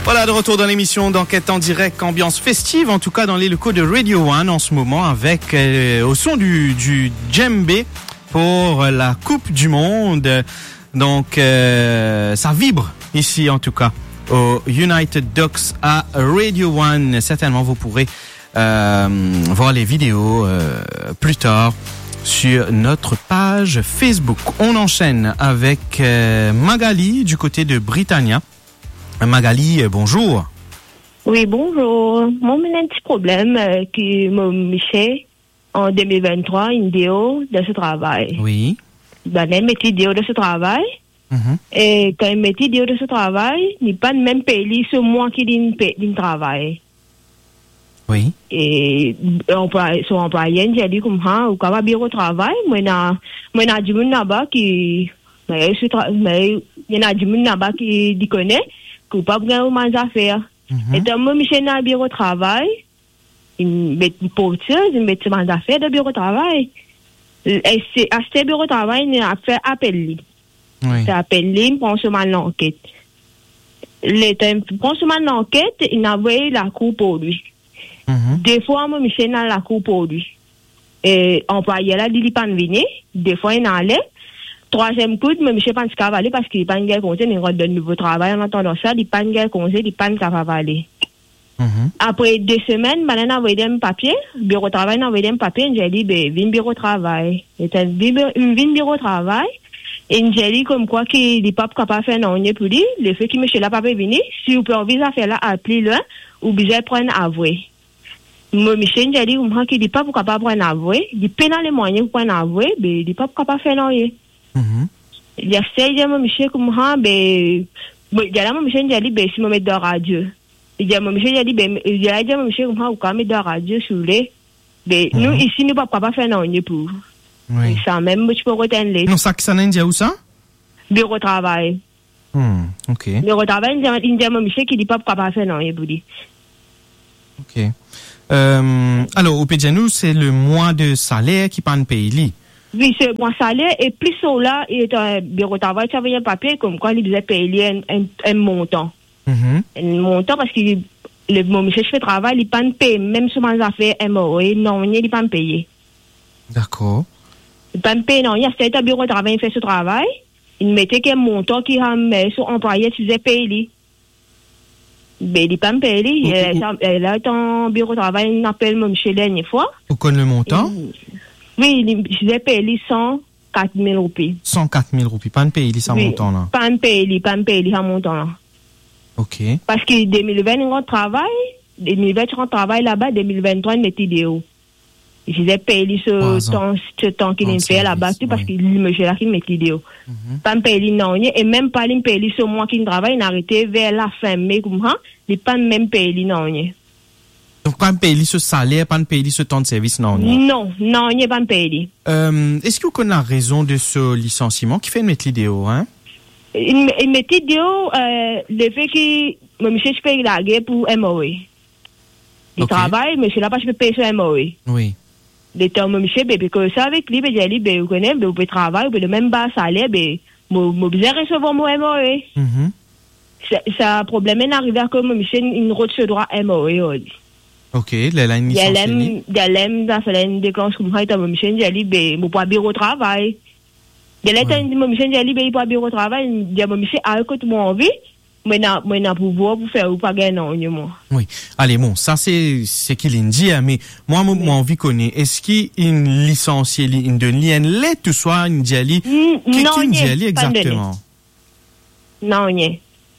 Voilà, de retour dans l'émission d'Enquête en direct, ambiance festive, en tout cas dans les locaux de Radio One en ce moment, avec au son du djembé pour la Coupe du Monde. Donc, ça vibre ici en tout cas au United Ducks à Radio One. Certainement, vous pourrez voir les vidéos plus tard sur notre page Facebook. On enchaîne avec Magali du côté de Britannia. Magali, bonjour. Oui, bonjour. Moi, j'ai un petit problème qui m'a mis en 2023 une vidéo de ce travail. Oui. Ben, elle met une vidéo de ce travail. Et quand elle met une vidéo de ce travail, il n'y a pas de même pays, c'est moi qui dis travail. Oui. Et son employé, j'ai dit comme ça, ou quand bureau de travail, moi, il y a du monde là-bas qui, il y a du monde là-bas qui connaît. Pas bien mes affaires. Et donc, moi, je suis dans le bureau de travail. Il met une porteuse, il met mes affaires de bureau de travail. Et c'est à ce bureau de travail, il a fait appel. Oui. C'est appel, il prend seulement l'enquête. Il prend seulement l'enquête, il a envoyé la cour pour lui. Des fois, moi, je suis dans la cour pour lui. Et employé là, il n'est pas venu. Des fois, il allait. Troisième coup, mais je ne sais pas ce qu'il parce qu'il n'est pas un gars conseil, il rentre de nouveau travail en attendant ça, il n'est pas un gars conseil, il n'est pas un capable. Après 2 semaines, il a envoyé un papier, le bureau de travail a envoyé un papier, j'ai dit, viens bureau de travail. Il était bureau de travail, et j'ai dit comme quoi qu'il n'est pas capable de faire non pour lui, le fait que monsieur là pas venu, si vous pouvez envisager à faire là, appelez-le, ou bien prendre avoué. Moi, monsieur, j'ai dit, qu'il n'est pas capable de prendre avoué, il peut dans les moyens pour prendre avoué, mais il n'est pas capable de faire non. Il y a ces monsieur comme ça, il y a là monsieur qui a dit si me mettre dans radio. Il y a monsieur qui a dit il y a monsieur comme ça ou quand mettre dans radio sur les nous ici nous pas faire non pour. Oui. Ça même tu peux retenir les. Non ça qui ça n'a où ça? Bureau de travail. OK. Bureau de travail, il y a monsieur qui dit pas capable faire non pour dire. OK. Alors au Pédianou, c'est le mois de salaire qui pas payer. Oui, c'est mon salaire et plus là, il est un bureau de travail, tu avais un papier comme quoi il devait payer un montant. Un montant parce que mon monsieur fait travail, il pas payer, même sur mes affaires MOE, non, il pas payer. D'accord. Il pas payer, non, il y a un bureau de travail, il fait ce travail, il mettait qu'un montant qui a son employé, tu faisais payer. Mais il pas payer, il a un bureau de travail, il appelle mon monsieur la dernière fois. Vous connaissez le montant? Oui, je vais payer 104 000 roupies. 104 000 roupies, pas de payer ce montant-là? Pas de payer ce montant-là. OK. Parce que 2020, on travaille, 2020, on travaille là-bas, 2023, on est idéal. Je vais payer ce temps qu'il fait là-bas, parce que le monsieur là qui met idéal. Pas de payer non, et même pas de payer ce mois qu'il travaille, il a arrêté vers la fin mai, comme ça, il pas même payer non. Donc, pas me payer ce salaire, pas me payer ce temps de service, non? Non, il n'y a pas me payer. Est-ce que vous connaissez la raison de ce licenciement qui fait mettre l'idéo, hein? Il met l'idéo, le fait que monsieur je paye la guerre pour MOE. Il travaille, monsieur là pas je peux payer sur MOE. Oui. Le temps, monsieur, parce que ça avec lui, j'ai dit, vous connaissez, vous pouvez travailler, vous pouvez le même bas salaire, vous pouvez recevoir mon MOE. Ça, problème est arrivé à que monsieur, il reçoit droit MOE. OK, là, une licence. Il y a une déclenche comme ça, monsieur, j'ai dit, vous pouvez bureau de travail. Il y a monsieur, j'ai dit, il pouvez bureau de travail, il y a monsieur, écoute, moi, envie, mais n'a pouvoir pour faire ou pas gagner, non, moi. Oui. Allez, bon, ça, c'est qu'il dit, mais moi, envie connaît, est-ce qu'il une licencié, une de l'IN lettre, ou soit une diali? Qu'est-ce qu'une diali exactement? Non, non.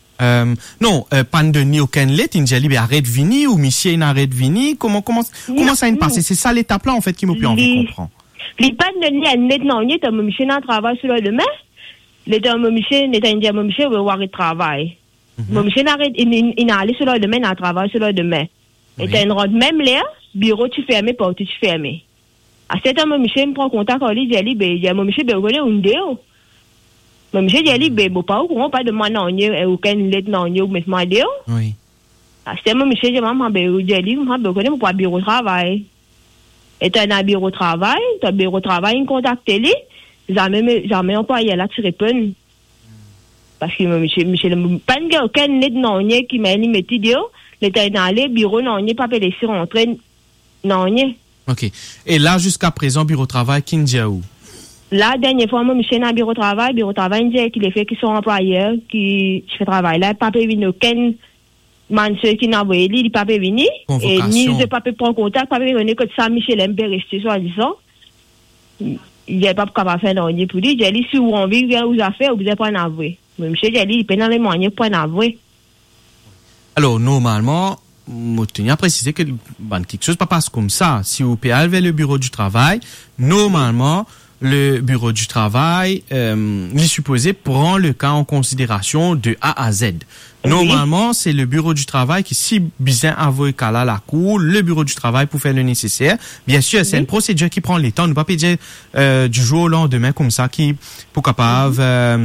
Non, pas de ni aucun lettre, il dit arrête vini ou monsieur n'arrête vini. Comment ça ne passe? C'est ça l'étape là en fait qui m'a plus envie de comprendre. Les pas de ni à net non, il est un monsieur n'a travail sur le demain. Le temps monsieur n'est un diable monsieur veut voir le travail. Mon monsieur n'arrête il n'a allé sur le demain, n'a travail sur le demain. Et t'as une route même là, bureau tu fermé, porte tu fermé. À cet homme monsieur me prend contact avec lui, il dit mon monsieur ben connaît une déo. Monsieur dit, bon, pas au courant, pas de moi, non, il n'y a aucune lettre, non, il y a aucun déo. Oui. À ce moment, monsieur dit, maman, ben, il dit, moi, ben, connais, pour bureau de travail. Et tu as un bureau de travail, il contacte lui, jamais employé là, tu réponds. Parce que monsieur, pas aucun net non, qui m'a mis métier, l'état dans les bureaux, non, pas laisser rentrer, non, OK. Et là, jusqu'à présent, bureau de travail, qui dit où? La dernière fois, moi, monsieur, dans le bureau de travail, il dit qu'il est fait qu'ils sont employeurs, qui fait travail là, pas venir aucun monsieur qui n'a envoyé, il pas venir, et ni de pas prendre contact, pas venir que ça, Michel aime bien rester, soi-disant. Il n'est pas capable de faire non, pour lui, il dit, si vous avez envie, vous avez fait, vous n'avez pas en avouer. Mais monsieur, il peut dans les moyens pour en avouer. Alors, normalement, je tiens à préciser que quelque chose ne passe comme ça. Si vous payez vers le bureau du travail, normalement, le bureau du travail, il est supposé prendre le cas en considération de A à Z. Normalement, c'est le bureau du travail qui, si bien avoue qu'à la cour, le bureau du travail pour faire le nécessaire. Bien sûr, c'est une procédure qui prend le temps. Ne pas payer du jour au lendemain comme ça, qui pour capable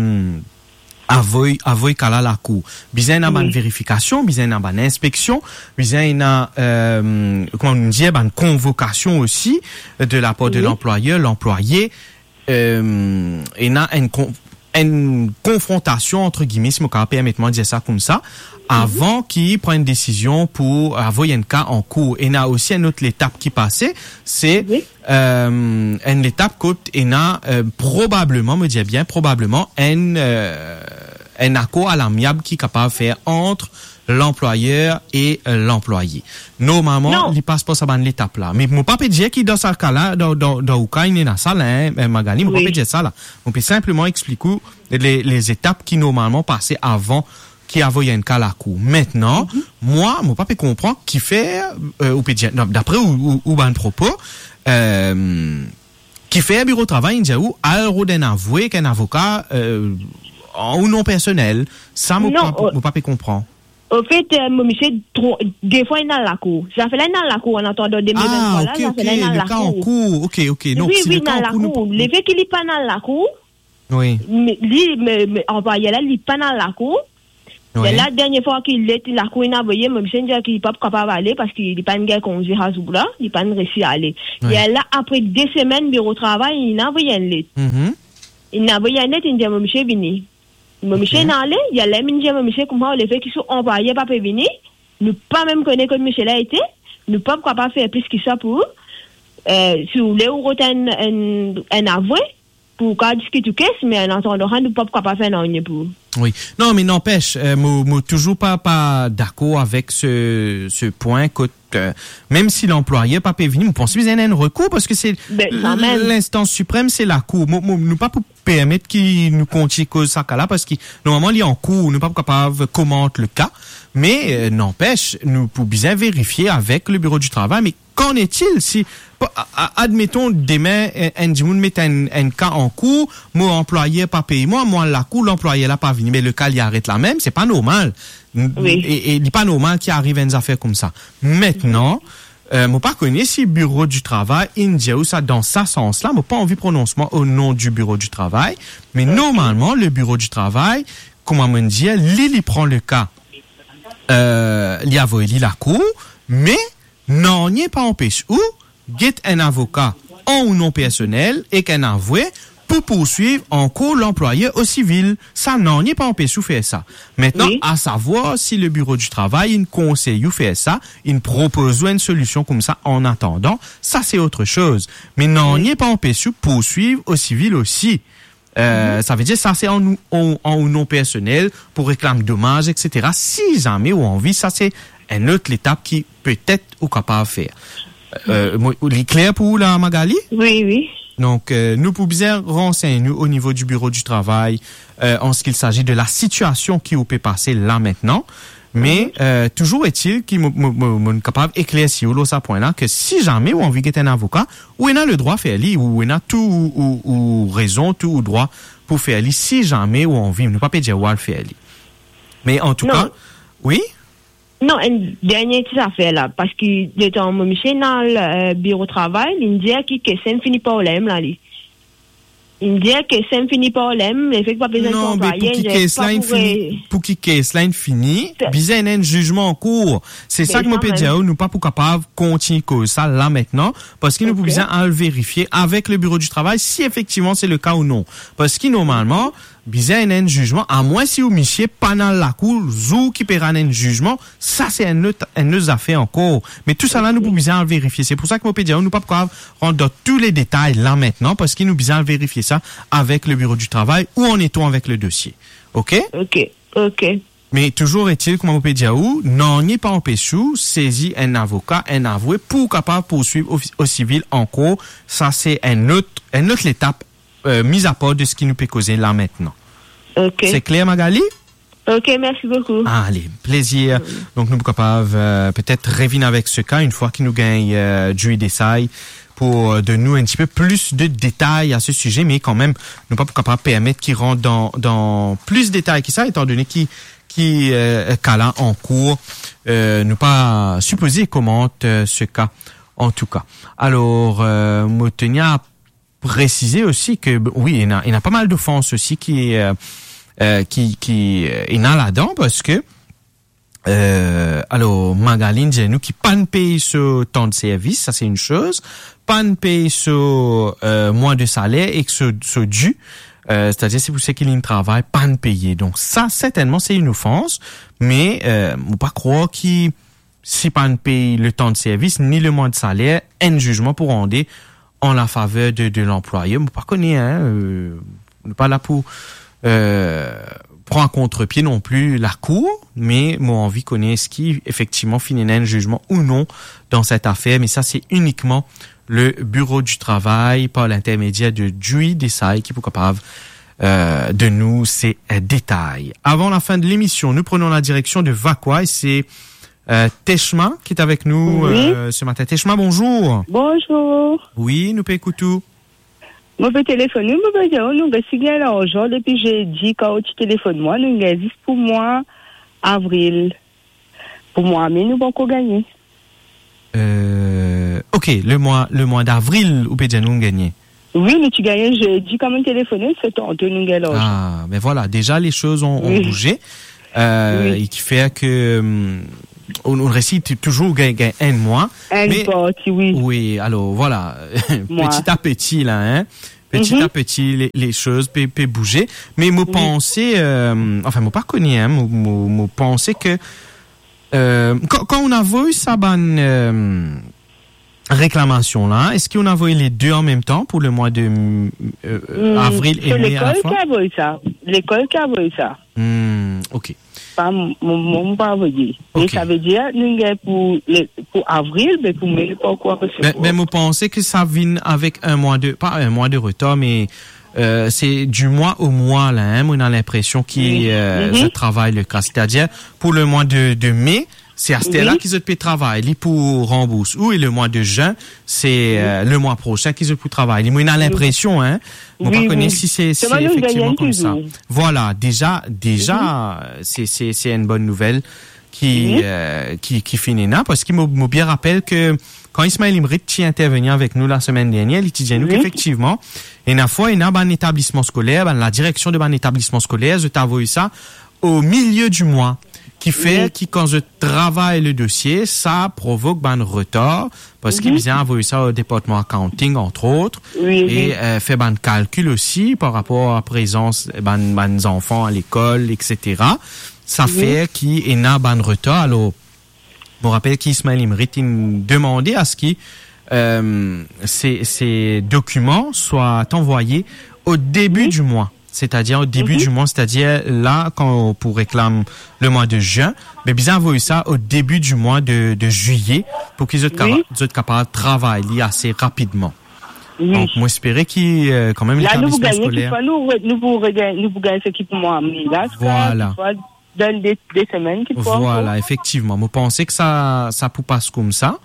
avouer qu'à la cour. Bien a une vérification, bien a une inspection, bien a comment on dit, une convocation aussi de la part de l'employeur, l'employé. Et a une confrontation entre guillemets, si mon cas permettez-moi de dire ça comme ça, avant qu'il prenne une décision pour avoir un cas en cours. Et il y a aussi une autre étape qui passait, c'est une étape qu'il y a probablement, me dit bien, probablement un accord à l'amiable qui est capable de faire entre l'employeur et l'employé. Normalement, il passe pas ça dans l'étape là. Mais mon pas dire qui dans ce cas-là, dans le cas, il est dans ça là, Magali, mon pas dire ça là. On peut simplement expliquer les étapes qui normalement passaient avant qui avait un cas la cour. Maintenant, moi, mon papa comprend qui fait, ou peut dire, d'après ou ban propos, qui fait un bureau de travail, il dit où, à l'euro d'un avoué qu'un avocat, ou non personnel. Ça, mon papa comprend. Au fait, monsieur, des fois, il est dans la cour. Ça fait là dans la cour, en entendant des messages. Ah, ok, le cas en cours. Ok. Donc, oui, dans la cour. Le fait qu'il n'est pas dans la cour, oui. Lui, envoyé là, il n'est pas dans la cour. Oui. La dernière fois qu'il est, la cour, il a envoyé, monsieur, dit qu'il n'est pas capable d'aller parce qu'il n'est pas une guerre congé à Zoubla, il n'est pas réussi à aller. Oui. Et là, après 2 semaines, bureau de travail, il a envoyé un lettre. Il a envoyé un lettre, il dit, monsieur, venez. Monsieur n'a allé, il y a les ministres, monsieur, comment les fait qu'ils sont envoyés, pas venir, ne pas même connaître que monsieur l'a été, ne pas capable faire plus que ça pour, si vous voulez, ou un avoué, pour qu'on discute du caisse, mais en attendant, ne pas capable faire non, pour. Oui. Non, mais n'empêche, moi, toujours pas d'accord avec ce point que, même si l'employé pas venir, vous pensez qu'il y a un recours parce que c'est l'instance suprême, c'est la cour. Nous pas pour permettre qu'il nous continue cause ça là parce que normalement il est en cours, nous pas capable de commenter le cas, mais n'empêche, nous pouvons bien vérifier avec le bureau du travail. Mais qu'en est-il si admettons demain un dimoun met un cas en cours, mon employé pas payé moi la cour, l'employé là pas venu, mais le cas il arrête là même, c'est pas normal. Oui. Et il n'est pas normal qu'il arrive à une affaire comme ça. Maintenant, moi pas connais si le bureau du travail, il dit ça dans ce sens-là, moi pas envie de prononcement au nom du bureau du travail, mais normalement, le bureau du travail, comment on dit, il prend le cas, il y a la cour, mais non, il n'est pas empêché ou, get un avocat en ou non personnel et qu'un avoué pour poursuivre en cours l'employeur au civil. Ça, non, il n'est pas empêché de faire ça. Maintenant, à savoir si le bureau du travail, il conseille de faire ça, il propose une solution comme ça en attendant, ça c'est autre chose. Mais non, il n'est pas empêché de poursuivre au civil aussi. Ça veut dire ça c'est en ou non personnel pour réclamer dommages, etc. Si jamais ou envie, ça c'est une autre étape qui peut-être ou capable de faire. Il est clair pour vous là, Magali? Oui. Donc, nous pouvons bien renseigner au niveau du bureau du travail en ce qu'il s'agit de la situation qui peut passer là maintenant. Mais toujours est-il qu'il est capable d'éclaircir à ce point-là que si jamais on veut être un avocat, ou on a le droit de faire lui, ou on a tout ou raison, tout ou droit pour faire lui, si jamais on veut, ne pas dire où le faire lui. Mais en tout cas, oui. Non, une dernière petite affaire là, parce que le temps où monsieur dans le bureau de travail, il me dit que ça ne finit pas au lème là. Il me dit que ça ne finit pas au lème, il fait que pas besoin de travailler. Pour qu'il caisse là finit, bizarre un jugement en cours. C'est ça que moi peux dire, nous pas pour capable continuer comme ça là maintenant, parce qu'il nous besoin à le vérifier avec le bureau du travail si effectivement c'est le cas ou non. Parce que normalement, bizarre un jugement, à moins si vous monsieur pas dans la cour, zou qui paiera un jugement, ça c'est un autre affaire encore. Mais tout ça là, nous pouvons bien vérifier. C'est pour ça que mon pédiatre, nous pas pouvoir rentrer dans tous les détails là maintenant, parce qu'il nous besoin vérifier ça avec le bureau du travail, où en est-on avec le dossier. OK? OK. Mais toujours est-il, comme on peut dire, non, n'y pas empêché, saisir un avocat, un avoué, pour capable poursuivre au civil en cours. Ça, c'est une autre étape, mise à part de ce qui nous peut causer là maintenant. OK. C'est clair, Magali? OK, merci beaucoup. Allez, plaisir. Donc, nous sommes capables, peut-être revenir avec ce cas une fois qu'il nous gagne, du détail pour de nous un petit peu plus de détails à ce sujet, mais quand même, nous pas capables de permettre qu'il rentre dans plus de détails que ça, étant donné qui cas là en cours, nous pas supposer commente ce cas en tout cas. Alors, me tenir à préciser aussi que oui, il y a pas mal d'offenses aussi qui est là-dedans parce que alors Magaline dit nous qui pas ne paye ce temps de service, ça c'est une chose, pas ne paye ce mois de salaire et que ce dû. C'est-à-dire si vous savez qu'il y a un travail pas ne payer. Donc ça certainement c'est une offense, mais faut pas croire qu'il si pas ne paye le temps de service ni le mois de salaire, un jugement pour rendre en la faveur de l'employé. Faut pas connaître on n'est pas là pour prendre en contre-pied non plus la cour, mais moi envie connaître ce qui effectivement finit un jugement ou non dans cette affaire, mais ça c'est uniquement le bureau du travail par l'intermédiaire de Dewey Desai qui est capable de nous ces détails. Avant la fin de l'émission, nous prenons la direction de Vacqua et c'est Teshma qui est avec nous ce matin. Teshma, bonjour. Bonjour. Oui, nous peut écouter tout. Moi, je téléphone, nous avons signé l'argent depuis jeudi quand tu téléphones moi, nous existe pour moi avril. Pour moi, mais nous n'avons pas gagné. OK, le mois d'avril, ou peut-être nous gagner. Oui, mais tu gagnes jeudi quand même téléphoné, c'est ton nous gagne l'argent. Ah, mais voilà, déjà les choses ont bougé. Et qui fait que on récite toujours gagner un mois. Oui. Oui, alors voilà, petit à petit là, hein. Petit à petit, les choses peuvent bouger. Mais moi penser, enfin moi pas connais, hein, moi penser que quand on a vu ça bonne réclamation là, est-ce qu'on a vu les deux en même temps pour le mois de avril et mai à la fois? L'école qui a vu ça. OK. Pas mon pas envoyé. Mais ça veut dire nous pour avril mais pour mai pas quoi mais vous pensez que ça vient avec pas un mois de retard mais c'est du mois au mois là, hein, on a l'impression qu'il se travaille le cas, c'est-à-dire pour le mois de mai c'est à ce là qu'ils ont pu travailler pour rembourser. Ou et le mois de juin, c'est le mois prochain qu'ils ont pu travailler. Moi, on a l'impression, hein. On va connaître si c'est effectivement comme ça. Voilà, déjà, c'est une bonne nouvelle qui finit là, parce qu'il m'a bien rappelle que quand Ismaël Imrit qui intervenu avec nous la semaine dernière, il disait nous qu'effectivement, une fois, il y a un établissement scolaire, la direction de un établissement scolaire, je t'avoue ça, au milieu du mois. Qui fait que quand je travaille le dossier, ça provoque un retard parce qu'il vient envoyer ça au département accounting entre autres et fait un calcul aussi par rapport à la présence des enfants à l'école, etc. Ça fait qu'il y a un retard. Alors, je me rappelle qu'Ismaël Imrit demandait à ce que ces documents soient envoyés au début du mois. C'est-à-dire au début du mois, c'est-à-dire là, quand on pour réclame le mois de juin, mais bien envoyer ça au début du mois de juillet pour qu'ils soient capables de travailler assez rapidement. Donc, moi, j'espérais qu'il quand même l'établissement scolaire. Nous vous gagnez ce qui pour moi, là, voilà. Dans des semaines qui voilà, effectivement. Moi, pensais que ça peut passer comme ça.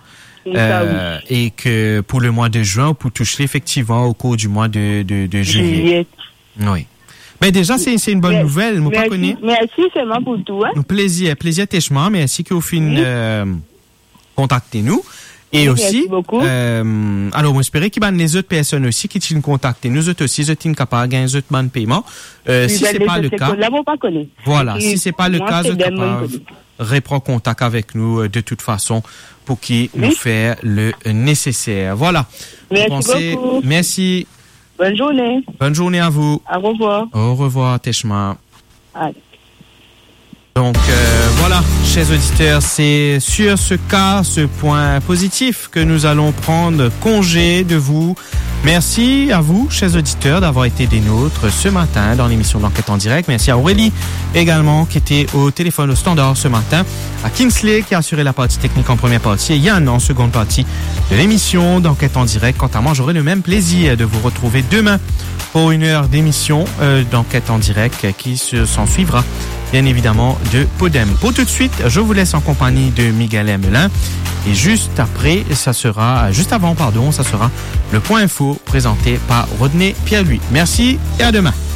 Et que pour le mois de juin, on peut toucher effectivement au cours du mois de juillet. Oui. Mais déjà, c'est une bonne nouvelle. Merci seulement pour tout. Hein? Plaisir Teshma. Merci que vous finissez contactez-nous. Et aussi, alors, on espère qu'il y a les autres personnes aussi qui t'ont contacté. Nous autres aussi, ils sont capables de gagner un paiement. Si c'est pas le cas, voilà, si c'est pas le cas, ils sont capables de reprendre contact avec nous de toute façon pour qu'ils nous fassent le nécessaire. Voilà. Merci beaucoup. Merci. Bonne journée. Bonne journée à vous. Au revoir. Au revoir, Teshma. Allez. Donc voilà, chers auditeurs, c'est sur ce cas, ce point positif que nous allons prendre congé de vous. Merci à vous, chers auditeurs, d'avoir été des nôtres ce matin dans l'émission d'Enquête en direct. Merci à Aurélie également qui était au téléphone au standard ce matin. À Kingsley qui a assuré la partie technique en première partie et Yann en seconde partie de l'émission d'Enquête en direct. Quant à moi, j'aurai le même plaisir de vous retrouver demain pour une heure d'émission d'Enquête en direct qui s'en suivra bien évidemment de Podem. Pour tout de suite, je vous laisse en compagnie de Miguel Emelin et juste avant, ça sera le point info présenté par Rodney Pierre-Louis. Merci et à demain.